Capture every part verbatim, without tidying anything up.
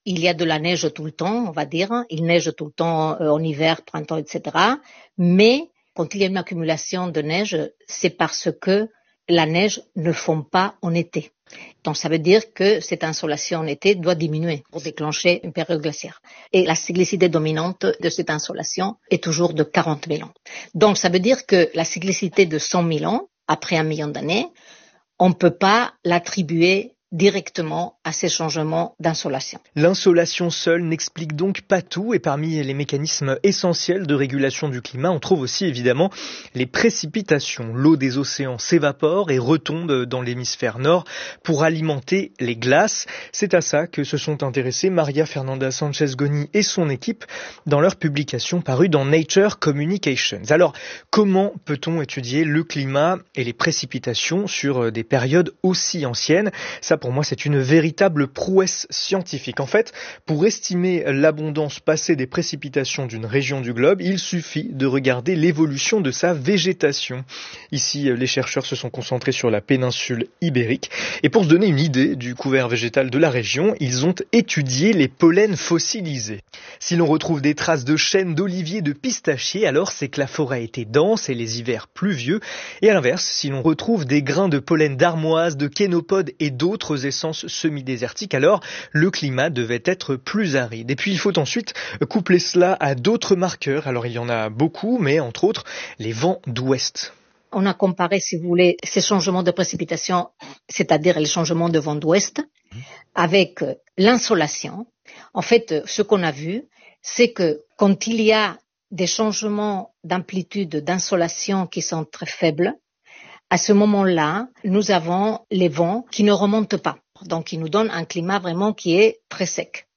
il y a de la neige tout le temps, on va dire. Il neige tout le temps euh, en hiver, printemps, et cetera. Mais quand il y a une accumulation de neige, c'est parce que la neige ne fond pas en été. Donc ça veut dire que cette insolation en été doit diminuer pour déclencher une période glaciaire. Et la cyclicité dominante de cette insolation est toujours de quarante mille ans. Donc ça veut dire que la cyclicité de cent mille ans, après un million d'années, on ne peut pas l'attribuer directement à ces changements d'insolation. L'insolation seule n'explique donc pas tout et parmi les mécanismes essentiels de régulation du climat, on trouve aussi évidemment les précipitations. L'eau des océans s'évapore et retombe dans l'hémisphère nord pour alimenter les glaces. C'est à ça que se sont intéressés Maria Fernanda Sanchez Goni et son équipe dans leur publication parue dans Nature Communications. Alors, comment peut-on étudier le climat et les précipitations sur des périodes aussi anciennes ? Ça, pour moi, c'est une véritable prouesse scientifique. En fait, pour estimer l'abondance passée des précipitations d'une région du globe, il suffit de regarder l'évolution de sa végétation. Ici, les chercheurs se sont concentrés sur la péninsule ibérique. Et pour se donner une idée du couvert végétal de la région, ils ont étudié les pollens fossilisés. Si l'on retrouve des traces de chênes, d'oliviers, de pistachiers, alors c'est que la forêt était dense et les hivers pluvieux. Et à l'inverse, si l'on retrouve des grains de pollen d'armoise, de kénopodes et d'autres essences semi-désertiques, alors le climat devait être plus aride. Et puis il faut ensuite coupler cela à d'autres marqueurs. Alors il y en a beaucoup, mais entre autres les vents d'ouest. On a comparé, si vous voulez, ces changements de précipitation, c'est-à-dire les changements de vent d'ouest, avec l'insolation. En fait, ce qu'on a vu, c'est que quand il y a des changements d'amplitude d'insolation qui sont très faibles, à ce moment-là, nous avons les vents qui ne remontent pas, donc qui nous donnent un climat vraiment qui est très sec.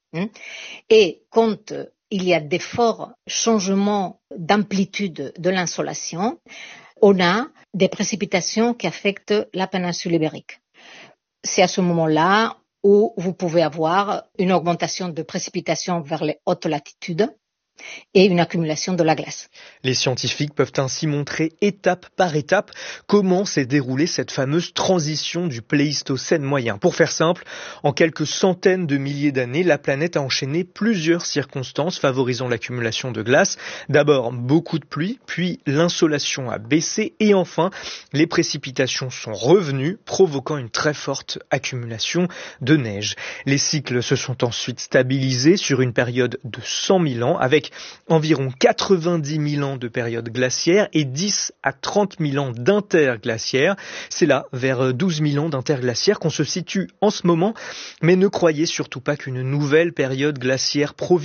Et quand il y a des forts changements d'amplitude de l'insolation, on a des précipitations qui affectent la péninsule ibérique. C'est à ce moment-là où vous pouvez avoir une augmentation de précipitations vers les hautes latitudes et une accumulation de la glace. Les scientifiques peuvent ainsi montrer étape par étape comment s'est déroulée cette fameuse transition du Pléistocène moyen. Pour faire simple, en quelques centaines de milliers d'années, la planète a enchaîné plusieurs circonstances favorisant l'accumulation de glace. D'abord, beaucoup de pluie, puis l'insolation a baissé et enfin, les précipitations sont revenues, provoquant une très forte accumulation de neige. Les cycles se sont ensuite stabilisés sur une période de cent mille ans avec environ quatre-vingt-dix mille ans de période glaciaire et dix à trente mille ans d'interglaciaire. C'est là, vers douze mille ans d'interglaciaire, qu'on se situe en ce moment. Mais ne croyez surtout pas qu'une nouvelle période glaciaire provisoire